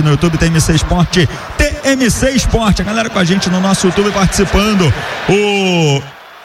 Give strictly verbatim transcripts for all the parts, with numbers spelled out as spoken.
Esporte no YouTube, T M C Esporte, T M C Esporte. A galera com a gente no nosso YouTube participando. O...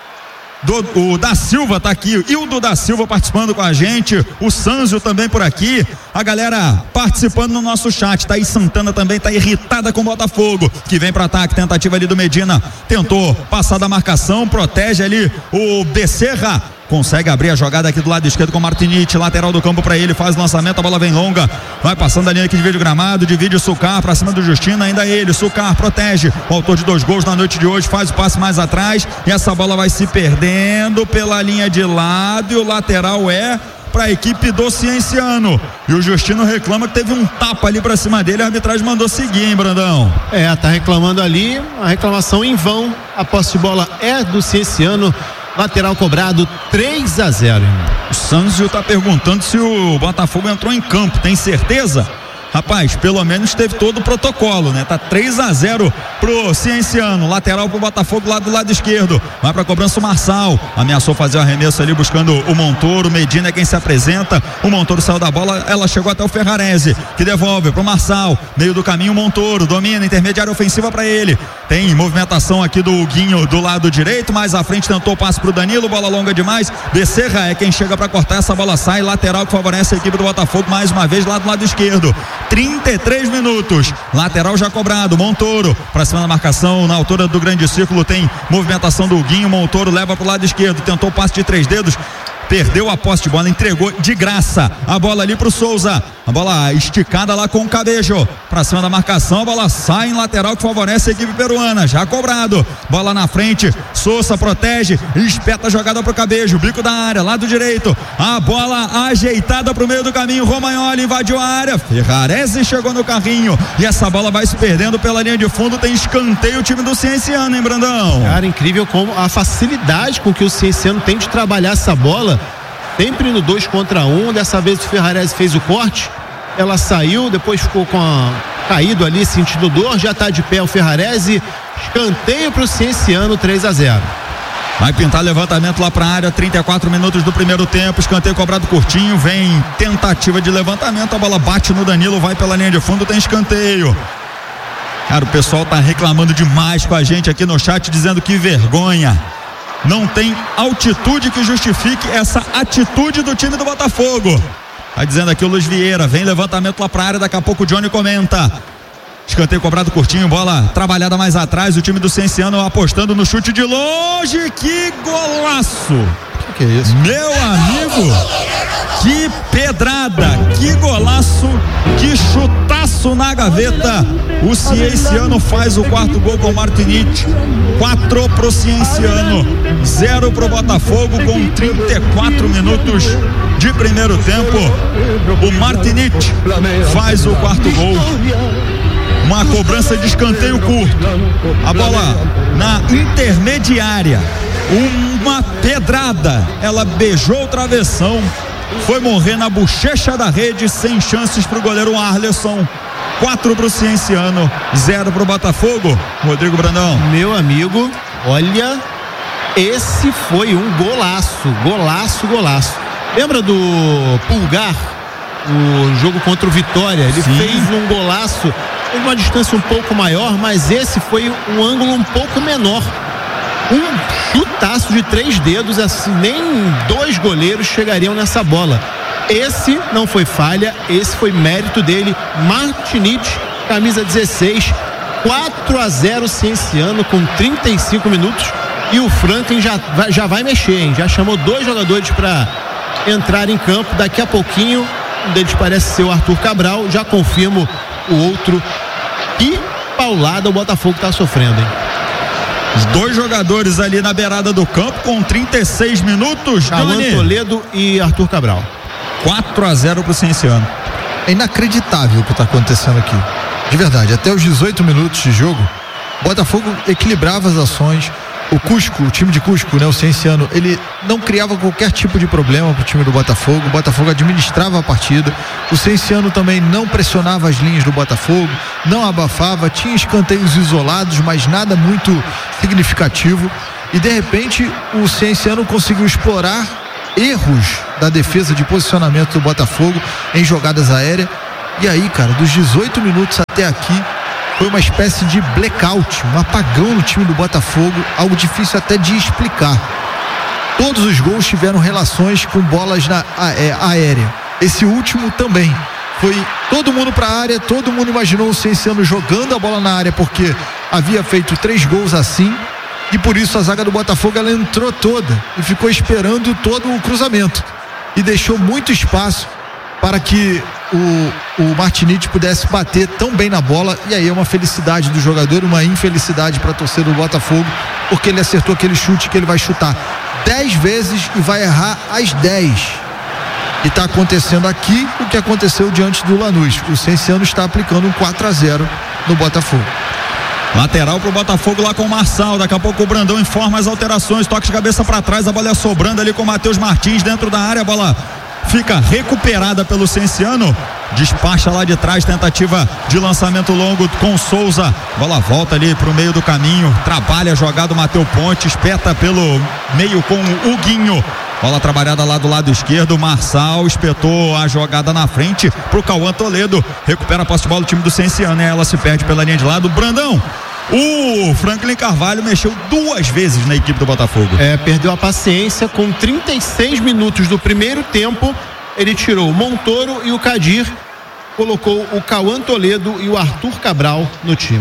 Do, o da Silva tá aqui, Hildo da Silva participando com a gente, o Sanzio também por aqui, a galera participando no nosso chat. Thaís Santana também tá irritada com o Botafogo, que vem para ataque, tentativa ali do Medina, tentou passar da marcação, protege ali o Becerra, consegue abrir a jogada aqui do lado esquerdo com o Martinite, lateral do campo para ele, faz o lançamento, a bola vem longa, vai passando a linha aqui, divide o gramado, divide o Sucar para cima do Justino, ainda ele, Sucar protege, o autor de dois gols na noite de hoje, faz o passe mais atrás e essa bola vai se perdendo pela linha de lado e o lateral é para a equipe do Cienciano. E o Justino reclama que teve um tapa ali para cima dele, a arbitragem mandou seguir, hein, Brandão? É, tá reclamando ali, a reclamação em vão, a posse de bola é do Cienciano. Lateral cobrado, três a zero. O Sanzio tá perguntando se o Botafogo entrou em campo, tem certeza? Rapaz, pelo menos teve todo o protocolo, né? Tá três a zero pro Cienciano, lateral pro Botafogo lá do lado esquerdo, vai pra cobrança o Marçal, ameaçou fazer o arremesso ali buscando o Montoro, Medina é quem se apresenta, o Montoro saiu da bola, ela chegou até o Ferrarese, que devolve pro Marçal, meio do caminho o Montoro, domina, intermediária ofensiva pra ele, tem movimentação aqui do Guinho do lado direito, mais à frente tentou o passe pro Danilo, bola longa demais, Becerra é quem chega pra cortar, essa bola sai, lateral que favorece a equipe do Botafogo mais uma vez lá do lado esquerdo. trinta e três minutos, lateral já cobrado, Montoro pra cima da marcação, na altura do grande círculo tem movimentação do Guinho, Montoro leva pro lado esquerdo, tentou o passe de três dedos, perdeu a posse de bola, entregou de graça a bola ali pro Souza, a bola esticada lá com o Cabejo, pra cima da marcação, a bola sai em lateral que favorece a equipe peruana, já cobrado, bola na frente, Souza protege, espeta a jogada pro Cabejo, bico da área, lado direito, a bola ajeitada pro meio do caminho, Romagnoli invadiu a área, Ferrarese chegou no carrinho, e essa bola vai se perdendo pela linha de fundo, tem escanteio o time do Cienciano, hein, Brandão? Cara, incrível como a facilidade com que o Cienciano tem de trabalhar essa bola, sempre no dois contra um, dessa vez o Ferrarese fez o corte, ela saiu, depois ficou com a, caído ali, sentindo dor, já tá de pé o Ferrarese, escanteio pro Cienciano, três a zero. Vai pintar levantamento lá pra área, trinta e quatro minutos do primeiro tempo, escanteio cobrado curtinho, vem tentativa de levantamento, a bola bate no Danilo, vai pela linha de fundo, tem escanteio. Cara, o pessoal tá reclamando demais com a gente aqui no chat, dizendo que vergonha. Não tem altitude que justifique essa atitude do time do Botafogo. Vai dizendo aqui o Luiz Vieira, vem levantamento lá pra área, daqui a pouco o Johnny comenta. Escanteio cobrado curtinho, bola trabalhada mais atrás, o time do Cienciano apostando no chute de longe, que golaço! Que que é isso? Meu amigo, que pedrada, que golaço, que chutaço na gaveta. O Cienciano faz o quarto gol com o Martinite, quatro pro Cienciano, zero pro Botafogo com trinta e quatro minutos de primeiro tempo. O Martinite faz o quarto gol. Uma cobrança de escanteio curto, a bola na intermediária, uma pedrada, ela beijou o travessão, foi morrer na bochecha da rede, sem chances para o goleiro Arleson. Quatro pro Cienciano, zero pro Botafogo. Rodrigo Brandão. Meu amigo, olha, esse foi um golaço, golaço, golaço. Lembra do Pulgar, o jogo contra o Vitória? Ele Sim. fez um golaço em uma distância um pouco maior, mas esse foi um ângulo um pouco menor. Um chutaço de três dedos, assim, nem dois goleiros chegariam nessa bola. Esse não foi falha, esse foi mérito dele. Martinite, camisa dezesseis, quatro a zero Cienciano com trinta e cinco minutos. E o Franklin já, já vai mexer, hein? Já chamou dois jogadores para entrar em campo. Daqui a pouquinho, um deles parece ser o Arthur Cabral. Já confirmo o outro. Que paulada o Botafogo está sofrendo, hein? Os dois jogadores ali na beirada do campo com trinta e seis minutos. Alan Toledo e Arthur Cabral. quatro a zero pro Cienciano. É inacreditável o que está acontecendo aqui. De verdade, até os dezoito minutos de jogo, o Botafogo equilibrava as ações. O Cusco, o time de Cusco, né, o Cienciano, ele não criava qualquer tipo de problema pro time do Botafogo. O Botafogo administrava a partida. O Cienciano também não pressionava as linhas do Botafogo, não abafava, tinha escanteios isolados, mas nada muito significativo. E de repente o Cienciano conseguiu explorar erros da defesa de posicionamento do Botafogo em jogadas aéreas E aí, cara, dos dezoito minutos até aqui, foi uma espécie de blackout, um apagão no time do Botafogo, algo difícil até de explicar. Todos os gols tiveram relações com bolas na é, aérea. Esse último também. Foi todo mundo para a área, todo mundo imaginou o Cienciano jogando a bola na área, porque havia feito três gols assim, e por isso a zaga do Botafogo ela entrou toda e ficou esperando todo o cruzamento e deixou muito espaço para que o, o Martinite pudesse bater tão bem na bola. E aí é uma felicidade do jogador, uma infelicidade para a torcida do Botafogo, porque ele acertou aquele chute que ele vai chutar dez vezes e vai errar as dez. E está acontecendo aqui o que aconteceu diante do Lanús. O Cienciano está aplicando um quatro a zero no Botafogo. Lateral pro Botafogo lá com o Marçal. Daqui a pouco o Brandão informa as alterações. Toque de cabeça para trás, a bola é sobrando ali com o Matheus Martins dentro da área. A bola fica recuperada pelo Cienciano. Despacha lá de trás, tentativa de lançamento longo com Souza. Bola volta ali pro meio do caminho. Trabalha a jogada o Matheus Ponte. Espeta pelo meio com o Huguinho. Bola trabalhada lá do lado esquerdo, Marçal espetou a jogada na frente pro Cauã Toledo, recupera a posse de bola do time do Cienciano, e ela se perde pela linha de lado. Brandão, o Franklin Carvalho mexeu duas vezes na equipe do Botafogo. É, perdeu a paciência. Com trinta e seis minutos do primeiro tempo, ele tirou o Montoro e o Kadir, colocou o Cauã Toledo e o Arthur Cabral no time.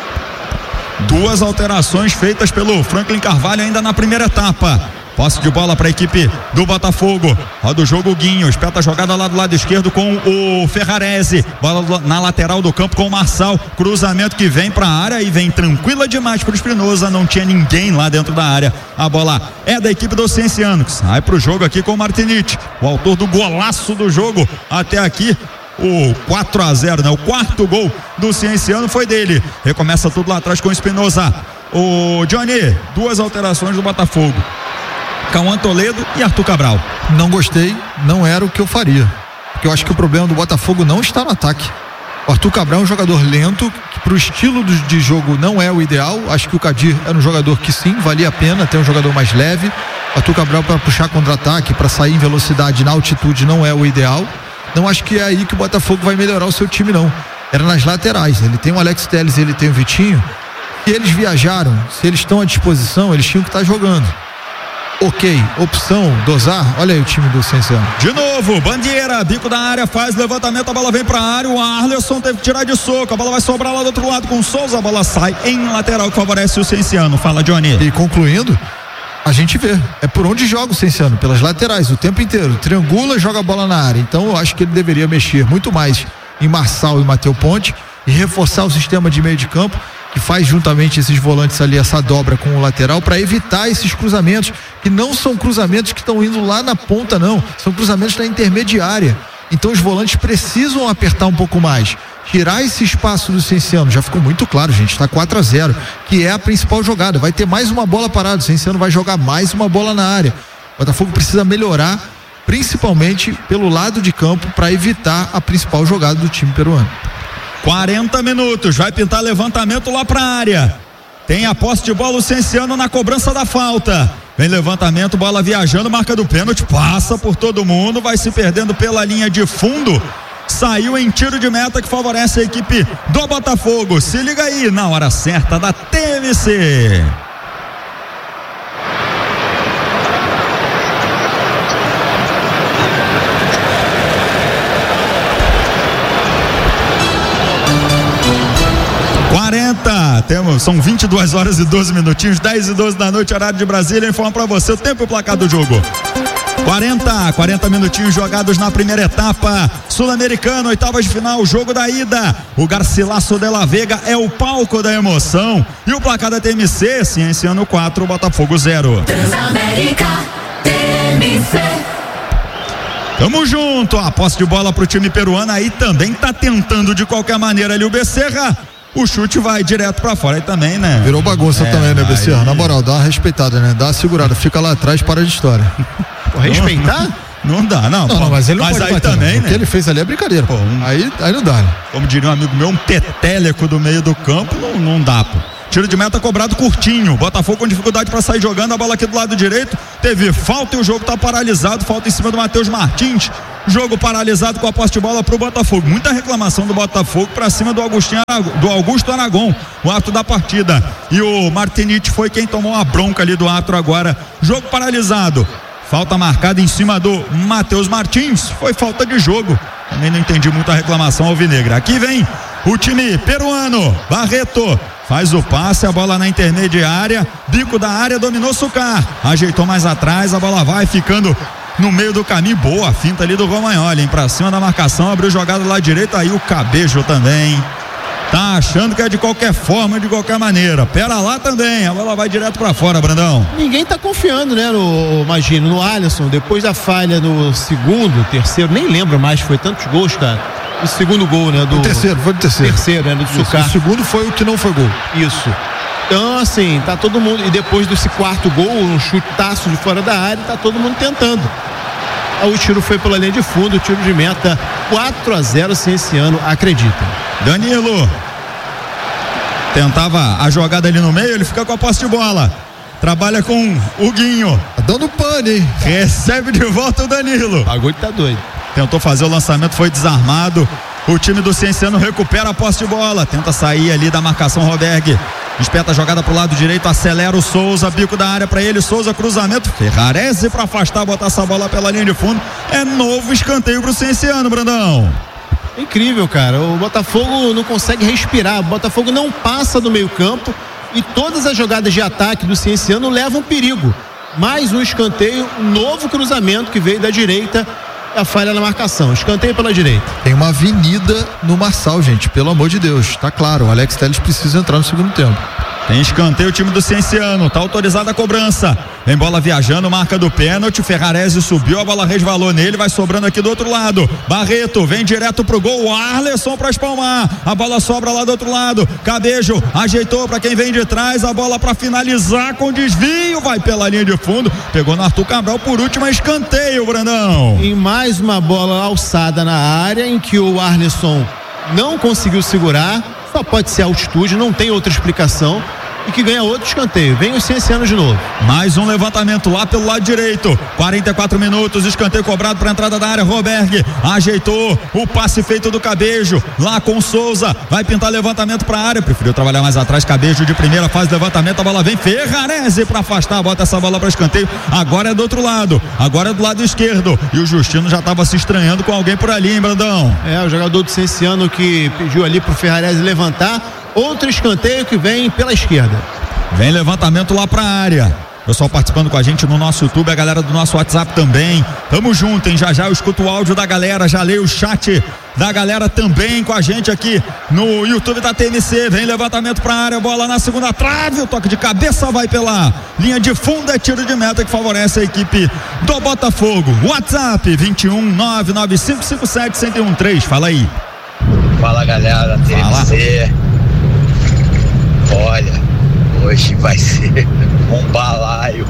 Duas alterações feitas pelo Franklin Carvalho ainda na primeira etapa. Posse de bola para a equipe do Botafogo. Roda o jogo Guinho, espeta a jogada lá do lado esquerdo com o Ferrarese. Bola na lateral do campo com o Marçal. Cruzamento que vem para a área e vem tranquila demais para o Espinosa. Não tinha ninguém lá dentro da área. A bola é da equipe do Cienciano, que sai para o jogo aqui com o Martinite, o autor do golaço do jogo até aqui. O quatro a zero, né? O quarto gol do Cienciano foi dele. Recomeça tudo lá atrás com o Espinosa. O Johnny, duas alterações do Botafogo: Cauã Toledo e Arthur Cabral. Não gostei, não era o que eu faria, porque eu acho que o problema do Botafogo não está no ataque. O Arthur Cabral é um jogador lento, que para o estilo de jogo não é o ideal. Acho que o Kadir era um jogador que sim, valia a pena ter um jogador mais leve. O Arthur Cabral para puxar contra-ataque, para sair em velocidade na altitude não é o ideal. Não acho que é aí que o Botafogo vai melhorar o seu time, não. Era nas laterais. Ele tem o Alex Telles, ele tem o Vitinho. Se eles viajaram, se eles estão à disposição, eles tinham que estar jogando. Ok, opção, dosar. Olha aí o time do Cienciano. De novo, Bandeira, bico da área, faz levantamento, a bola vem pra área, o Arleson teve que tirar de soco, a bola vai sobrar lá do outro lado com o Souza, a bola sai em lateral que favorece o Cienciano. Fala, Johnny. E concluindo, a gente vê, é por onde joga o Cienciano, pelas laterais, o tempo inteiro, triangula e joga a bola na área. Então eu acho que ele deveria mexer muito mais em Marçal e Matheus Ponte e reforçar o sistema de meio de campo, que faz juntamente esses volantes ali, essa dobra com o lateral, para evitar esses cruzamentos, que não são cruzamentos que estão indo lá na ponta, não, são cruzamentos na intermediária. Então os volantes precisam apertar um pouco mais, tirar esse espaço do Cienciano. Já ficou muito claro, gente, está quatro a zero, que é a principal jogada. Vai ter mais uma bola parada, o Cienciano vai jogar mais uma bola na área. O Botafogo precisa melhorar, principalmente pelo lado de campo, para evitar a principal jogada do time peruano. quarenta minutos, vai pintar levantamento lá pra área. Tem a posse de bola o Cienciano na cobrança da falta. Vem levantamento, bola viajando, marca do pênalti, passa por todo mundo, vai se perdendo pela linha de fundo. Saiu em tiro de meta que favorece a equipe do Botafogo. Se liga aí na hora certa da T M C. quarenta, temos, são vinte e duas horas e doze minutinhos, dez e doze da noite, horário de Brasília. Informa pra você o tempo e o placar do jogo. quarenta, quarenta minutinhos jogados na primeira etapa. Sul-Americano, oitavas de final, jogo da ida. O Garcilaso de la Vega é o palco da emoção. E o placar da T M C, Cienciano quatro, Botafogo zero. Transamérica, T M C. Tamo junto, a posse de bola pro time peruano aí também tá tentando de qualquer maneira ali o Becerra. O chute vai direto pra fora aí também, né? Virou bagunça é, também, né, Becerra? Aí... Na moral, dá uma respeitada, né? Dá uma segurada, fica lá atrás, para de história. Pô, respeitar? Não, não dá, não. Não, pô, não, mas ele não mas pode aí bater, também, não. né? O que ele fez ali é brincadeira, pô. Um... Aí, aí não dá, né? Como diria um amigo meu, um petélico do meio do campo, não, não dá, pô. Tiro de meta cobrado curtinho. Botafogo com dificuldade para sair jogando. A bola aqui do lado direito. Teve falta e o jogo tá paralisado. Falta em cima do Matheus Martins. Jogo paralisado com a posse de bola pro Botafogo. Muita reclamação do Botafogo pra cima do Agostinho Aragon, do Augusto Aragon, o árbitro da partida. E o Martinite foi quem tomou a bronca ali do árbitro agora. Jogo paralisado. Falta marcada em cima do Matheus Martins. Foi falta de jogo. Também não entendi muito a reclamação alvinegra. Aqui vem o time peruano. Barreto faz o passe, a bola na intermediária. Bico da área, dominou Sucar. Ajeitou mais atrás, a bola vai ficando no meio do caminho. Boa finta ali do Romagnoli, hein? Pra cima da marcação, abriu jogada lá direito. Aí o Cabejo também tá achando que é de qualquer forma, de qualquer maneira. Pera lá também, a bola vai direto pra fora, Brandão. Ninguém tá confiando, né, no, imagino, no Alisson, depois da falha no segundo, terceiro, nem lembro mais, foi tantos gols, cara. O segundo gol, né, do... O terceiro, foi o terceiro. Terceiro, né, do Sucar. O segundo foi o que não foi gol. Isso. Então, assim, tá todo mundo, e depois desse quarto gol, um chutaço de fora da área, tá todo mundo tentando. O tiro foi pela linha de fundo, o tiro de meta, quatro a zero, Cienciano, acredita. Danilo tentava a jogada ali no meio, ele fica com a posse de bola, trabalha com o Guinho, tá dando pane, hein? Recebe de volta o Danilo, o bagulho tá doido, tentou fazer o lançamento, foi desarmado. O time do Cienciano recupera a posse de bola, tenta sair ali da marcação. Roberg espeta a jogada pro lado direito, acelera o Souza, bico da área pra ele, Souza, cruzamento, Ferrarese pra afastar, botar essa bola pela linha de fundo. É novo escanteio pro Cienciano, Brandão. Incrível, cara, o Botafogo não consegue respirar, o Botafogo não passa do meio campo e todas as jogadas de ataque do Cienciano levam perigo. Mais um escanteio, um novo cruzamento que veio da direita, a falha na marcação, escanteio pela direita. Tem uma avenida no Marçal, gente, pelo amor de Deus, tá claro, o Alex Telles precisa entrar no segundo tempo. Tem escanteio o time do Cienciano, tá autorizada a cobrança, vem bola viajando, marca do pênalti, Ferrarese subiu, a bola resvalou nele, vai sobrando aqui do outro lado, Barreto vem direto pro gol, o Arleson pra espalmar, a bola sobra lá do outro lado, Cabejo ajeitou pra quem vem de trás, a bola pra finalizar com desvio, vai pela linha de fundo, pegou no Arthur Cabral, por último escanteio, Brandão. E mais uma bola alçada na área em que o Arleson não conseguiu segurar, só pode ser altitude, não tem outra explicação, e que ganha outro escanteio. Vem o Cienciano de novo. Mais um levantamento lá pelo lado direito, quarenta e quatro minutos, escanteio cobrado para a entrada da área. Roberg ajeitou o passe feito do Cabejo lá com o Souza, vai pintar levantamento para a área, preferiu trabalhar mais atrás. Cabejo de primeira, faz levantamento, a bola vem, Ferrarese para afastar, bota essa bola para escanteio. Agora é do outro lado, agora é do lado esquerdo, e o Justino já estava se estranhando com alguém por ali, hein, Brandão? É, o jogador do Cienciano que pediu ali pro Ferrarese levantar. Outro escanteio que vem pela esquerda. Vem levantamento lá pra área. Pessoal participando com a gente no nosso YouTube, a galera do nosso WhatsApp também. Tamo junto, hein? Já já eu escuto o áudio da galera, já leio o chat da galera também com a gente aqui no YouTube da T M C. Vem levantamento pra área, bola na segunda trave, o toque de cabeça vai pela linha de fundo, é tiro de meta que favorece a equipe do Botafogo. WhatsApp vinte e um, nove nove cinco cinco sete, um zero um três. Fala aí. Fala, galera, T M C. Fala. Olha, hoje vai ser um balaio.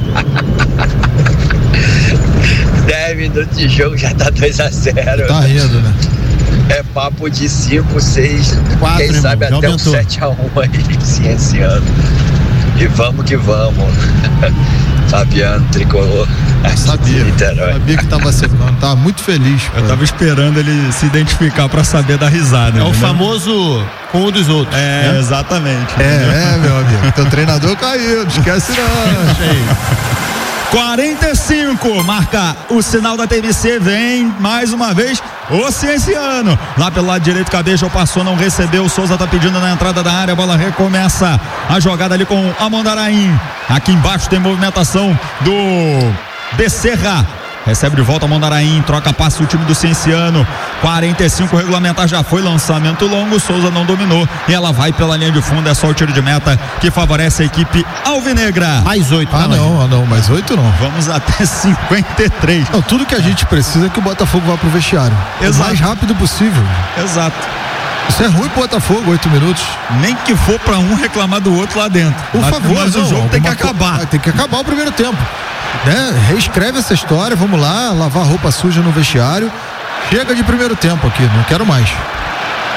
dez minutos de jogo, já tá dois a zero. Tá rindo, né? É papo de cinco, seis, quatro, quem irmão, sabe até aumentou. um sete a um aí, Cienciano. E vamos que vamos. Fabiano, tricolor. Sabia, sabia que tava secando, tava muito feliz. Eu pô. tava esperando ele se identificar pra saber da risada. É o né? famoso com um dos outros. É, né? exatamente. É, é, meu amigo, teu treinador caiu, não esquece não. quarenta e cinco, marca o sinal da T M C, vem mais uma vez o Cienciano, lá pelo lado direito, Cabejo passou, não recebeu, o Souza tá pedindo na entrada da área, a bola recomeça a jogada ali com a Mondaraim, aqui embaixo tem movimentação do Becerra, recebe de volta a Mondaraim, troca passe o time do Cienciano, quarenta e cinco, regulamentar já foi, lançamento longo, Souza não dominou e ela vai pela linha de fundo, é só o tiro de meta que favorece a equipe alvinegra. Mais oito. Ah, não, ah, não, mais oito não. Vamos até cinquenta e três. Não, tudo que a gente precisa é que o Botafogo vá pro vestiário. Exato. O mais rápido possível. Exato. Isso é ruim pro Botafogo, oito minutos. Nem que for pra um reclamar do outro lá dentro. Por mas, favor, mas não, o jogo tem que alguma co- acabar. ah, Tem que acabar o primeiro tempo. Né? Reescreve essa história, vamos lá, lavar roupa suja no vestiário. Chega de primeiro tempo aqui, não quero mais.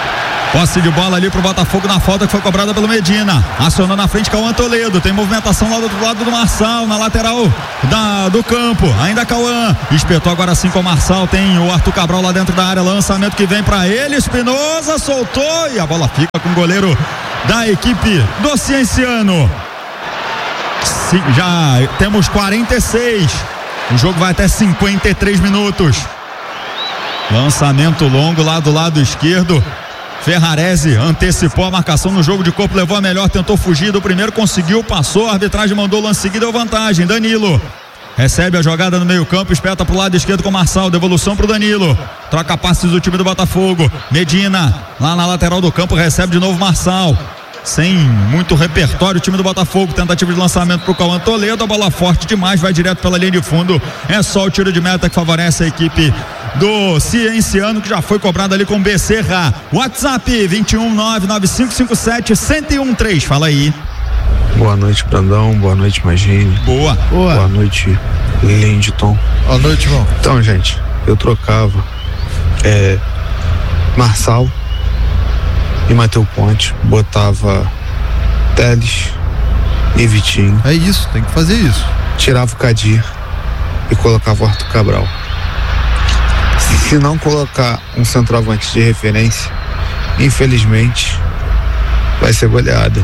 Posse de bola ali pro Botafogo na falta que foi cobrada pelo Medina. Acionou na frente Cauã Toledo. Tem movimentação lá do outro lado do Marçal, na lateral da, do campo. Ainda Cauã. Espetou agora sim com o Marçal. Tem o Arthur Cabral lá dentro da área. Lançamento que vem pra ele. Espinosa soltou e a bola fica com o goleiro da equipe do Cienciano. Sim, já temos quarenta e seis. O jogo vai até cinquenta e três minutos. Lançamento longo lá do lado esquerdo. Ferrarese antecipou a marcação no jogo de corpo, levou a melhor, tentou fugir do primeiro, conseguiu, passou, a arbitragem mandou o lance seguido, deu vantagem. Danilo recebe a jogada no meio campo, espeta pro lado esquerdo com o Marçal, devolução pro Danilo, troca passes do time do Botafogo. Medina lá na lateral do campo, recebe de novo Marçal, sem muito repertório o time do Botafogo, tentativa de lançamento pro Cauã Toledo, a bola forte demais, vai direto pela linha de fundo, é só o tiro de meta que favorece a equipe do Cienciano, que já foi cobrado ali com Becerra. WhatsApp vinte e um nove nove cinco cinco sete um um três, fala aí. Boa noite, Brandão, boa noite, Magine. Boa. Boa, boa noite, Linditon. Boa noite, irmão. Então, gente, eu trocava é, Marçal e Matheus Ponte, botava Teles e Vitinho. É isso, tem que fazer isso. Tirava o Kadir e colocava o Arthur Cabral. Se não colocar um centroavante de referência, infelizmente vai ser goleada.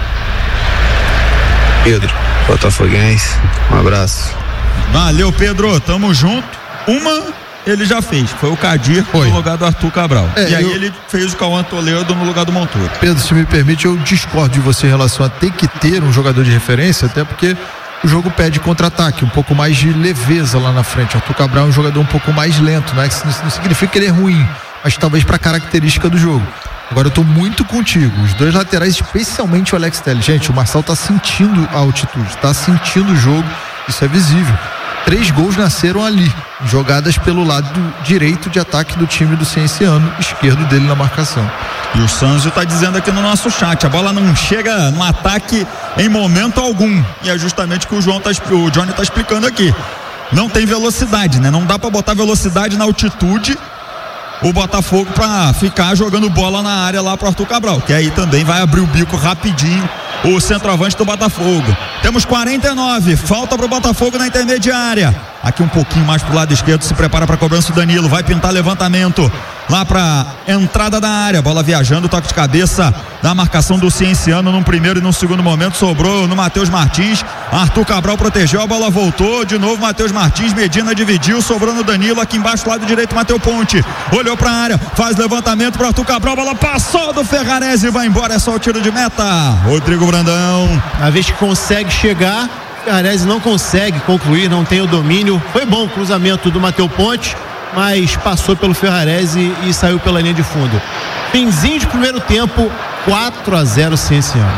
Pedro, botafoguense, um abraço. Valeu, Pedro, tamo junto. Uma ele já fez, foi o Kadir foi. no lugar do Arthur Cabral. É, e aí eu... ele fez o Cauã Toledo no lugar do Montouro. Pedro, se me permite, eu discordo de você em relação a ter que ter um jogador de referência, até porque o jogo pede contra-ataque, um pouco mais de leveza lá na frente. O Arthur Cabral é um jogador um pouco mais lento, né? Isso não significa que ele é ruim, mas talvez para a característica do jogo. Agora eu tô muito contigo, os dois laterais, especialmente o Alex Telles. Gente, o Marçal tá sentindo a altitude, tá sentindo o jogo, isso é visível. Três gols nasceram ali, jogadas pelo lado direito de ataque do time do Cienciano, esquerdo dele na marcação. E o Sanzio tá dizendo aqui no nosso chat, a bola não chega no ataque em momento algum, e é justamente o que o, João tá, o Johnny tá explicando aqui. Não tem velocidade, né? Não dá para botar velocidade na altitude o Botafogo para ficar jogando bola na área lá pro Arthur Cabral, que aí também vai abrir o bico rapidinho o centroavante do Botafogo. Temos quarenta e nove, falta pro Botafogo na intermediária. Aqui um pouquinho mais pro lado esquerdo, se prepara para cobrança o Danilo, vai pintar levantamento lá pra entrada da área, bola viajando, toque de cabeça da marcação do Cienciano num primeiro e num segundo momento, sobrou no Matheus Martins, Arthur Cabral protegeu, a bola voltou, de novo Matheus Martins, Medina dividiu, sobrou no Danilo, aqui embaixo lado direito Matheus Ponte, olhou pra área, faz levantamento pro Arthur Cabral, bola passou do Ferrarese e vai embora, é só o tiro de meta. Rodrigo Brandão. A vez que consegue chegar, Ferrarese não consegue concluir, não tem o domínio. Foi bom o cruzamento do Matheus Ponte, mas passou pelo Ferrarese e saiu pela linha de fundo. Finzinho de primeiro tempo, quatro a zero Cienciano.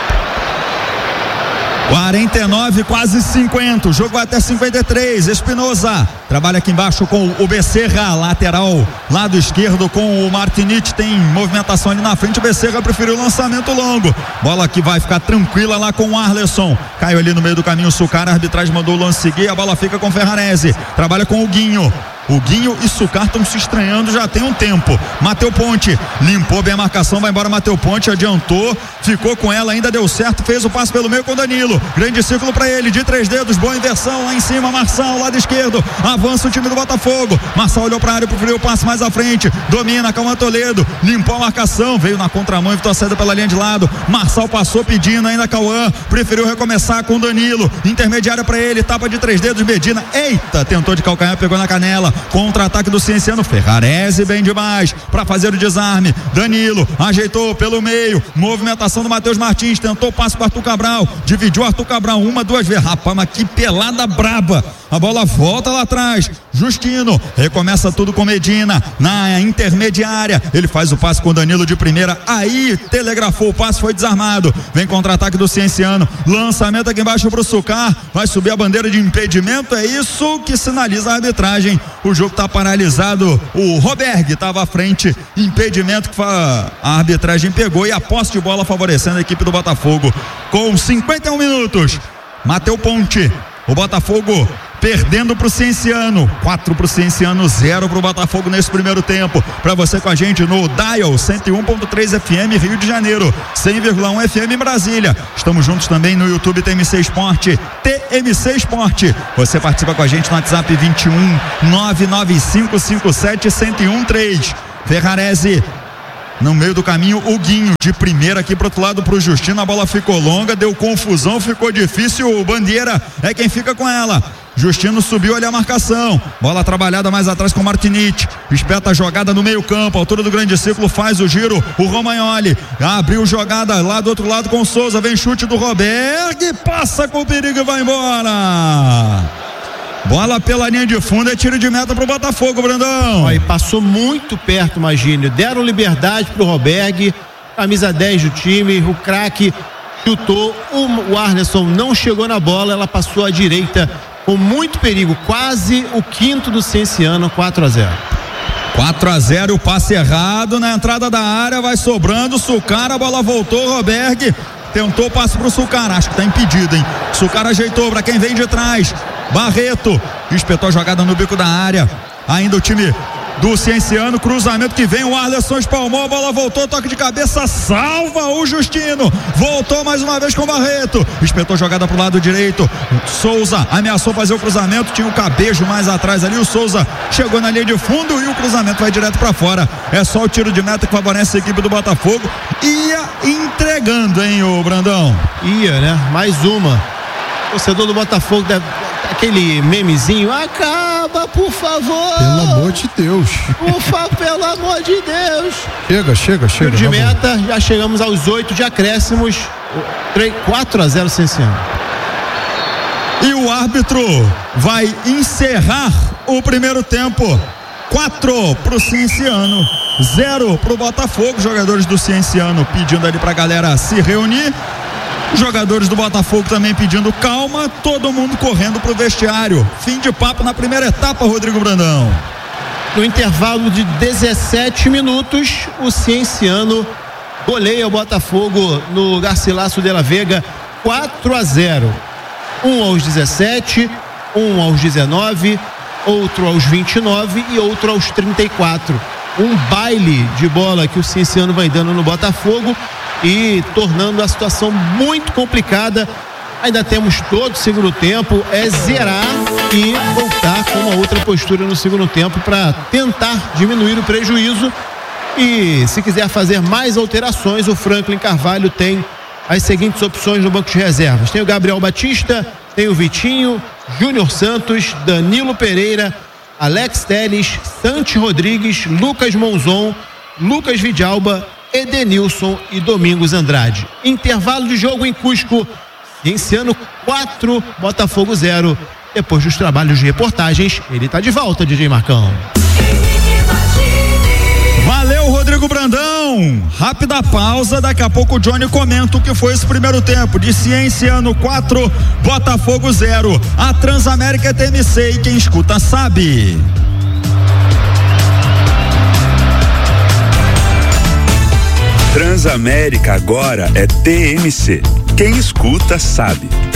quarenta e nove, quase cinquenta, o jogo vai até cinquenta e três. Espinosa trabalha aqui embaixo com o Becerra, lateral lado esquerdo com o Martinite, tem movimentação ali na frente, o Becerra preferiu o lançamento longo, bola que vai ficar tranquila lá com o Arleson, caiu ali no meio do caminho o Sucar, a arbitragem mandou o lance seguir, a bola fica com o Ferrarese, trabalha com o Guinho. O Guinho e Sucar estão se estranhando já tem um tempo. Matheus Ponte limpou bem a marcação, vai embora Matheus Ponte, adiantou, ficou com ela, ainda deu certo, fez o passe pelo meio com o Danilo, grande círculo para ele, de três dedos, boa inversão lá em cima, Marçal, lado esquerdo, avança o time do Botafogo, Marçal olhou para a área, preferiu o passe mais à frente, domina, Cauã Toledo, limpou a marcação, veio na contramão, evitou a saída pela linha de lado, Marçal passou pedindo, ainda Cauã, preferiu recomeçar com o Danilo, intermediária para ele, tapa de três dedos, Medina, eita, tentou de calcanhar, pegou na canela, contra-ataque do Cienciano, Ferrarese bem demais para fazer o desarme, Danilo ajeitou pelo meio, movimentação do Matheus Martins, tentou passe para Arthur Cabral, dividiu Arthur Cabral uma, duas vezes, rapaz, mas que pelada braba, a bola volta lá atrás, Justino recomeça tudo com Medina na intermediária, ele faz o passe com o Danilo de primeira, aí telegrafou o passe, foi desarmado, vem contra-ataque do Cienciano, lançamento aqui embaixo pro Sucar, vai subir a bandeira de impedimento, é isso que sinaliza a arbitragem, o jogo tá paralisado, o Roberg estava à frente, impedimento que a arbitragem pegou e a posse de bola favorecendo a equipe do Botafogo com cinquenta e um minutos. Matheus Ponte, o Botafogo perdendo pro Cienciano, quatro pro Cienciano, zero pro Botafogo nesse primeiro tempo. Pra você com a gente no Dial cento e um ponto três F M Rio de Janeiro, cem vírgula um F M Brasília. Estamos juntos também no YouTube T M C Esporte, T M C Esporte. Você participa com a gente no WhatsApp vinte e um, nove nove cinco cinco sete, um zero um três. Ferrarese no meio do caminho, o Guinho de primeira aqui pro outro lado pro Justino, a bola ficou longa, deu confusão, ficou difícil, o Bandeira é quem fica com ela. Justino subiu ali a marcação, bola trabalhada mais atrás com o Martinite, espeta a jogada no meio campo, altura do grande círculo, faz o giro, o Romagnoli abriu jogada lá do outro lado com o Souza, vem chute do Roberg, passa com o perigo e vai embora. Bola pela linha de fundo, é tiro de meta pro Botafogo, Brandão. Ó, e passou muito perto, imagine. Deram liberdade pro Roberg, camisa dez do time, o craque chutou, o, o Arneson não chegou na bola, ela passou à direita com muito perigo, quase o quinto do Cienciano, quatro a zero. quatro a zero, o passe errado na entrada da área, vai sobrando, Sucara, a bola voltou, Roberg tentou o passe pro Sucara, acho que tá impedido, hein? Sucara ajeitou pra quem vem de trás, Barreto espetou a jogada no bico da área, ainda o time do Cienciano, cruzamento que vem, o Arleson espalmou, a bola voltou, toque de cabeça, salva o Justino, voltou mais uma vez com o Barreto, espetou a jogada pro lado direito, Souza ameaçou fazer o cruzamento, tinha o Cabejo mais atrás ali, o Souza chegou na linha de fundo e o cruzamento vai direto pra fora, é só o tiro de meta que favorece a equipe do Botafogo, ia entregando, hein, o Brandão? Ia, né? Mais uma. O torcedor do Botafogo deve... aquele memezinho, acaba, por favor. Pelo amor de Deus. Por favor, pelo amor de Deus. Chega, chega, chega. De meta, já chegamos aos oito de acréscimos. quatro a zero Cienciano. E o árbitro vai encerrar o primeiro tempo. quatro pro Cienciano, zero pro Botafogo. Jogadores do Cienciano pedindo ali pra galera se reunir. Os jogadores do Botafogo também pedindo calma, todo mundo correndo pro vestiário. Fim de papo na primeira etapa, Rodrigo Brandão. No intervalo de dezessete minutos, o Cienciano goleia o Botafogo no Garcilaso de la Vega, quatro a zero. Um aos dezessete, um aos dezenove, outro aos vinte e nove e outro aos trinta e quatro. Um baile de bola que o Cienciano vai dando no Botafogo e tornando a situação muito complicada. Ainda temos todo o segundo tempo, é zerar e voltar com uma outra postura no segundo tempo para tentar diminuir o prejuízo. E se quiser fazer mais alterações, o Franklin Carvalho tem as seguintes opções no banco de reservas: tem o Gabriel Batista, tem o Vitinho, Júnior Santos, Danilo Pereira, Alex Telles, Santi Rodrigues, Lucas Monzon, Lucas Vidalba, Edenilson e Domingos Andrade. Intervalo de jogo em Cusco, Cienciano quatro, Botafogo zero. Depois dos trabalhos de reportagens, ele está de volta, D J Marcão. Valeu, Rodrigo Brandão. Rápida pausa, daqui a pouco o Johnny comenta o que foi esse primeiro tempo. De Cienciano quatro, Botafogo zero. A Transamérica é T M C e quem escuta sabe. Transamérica agora é T M C. Quem escuta sabe.